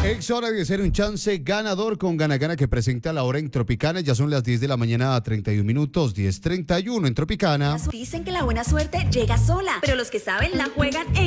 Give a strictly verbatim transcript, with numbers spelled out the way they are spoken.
Es hora de hacer un chance ganador con Gana Gana que presenta la hora en Tropicana. Ya son las diez de la mañana a treinta y un minutos, diez treinta y uno en Tropicana. Dicen que la buena suerte llega sola, pero los que saben la juegan en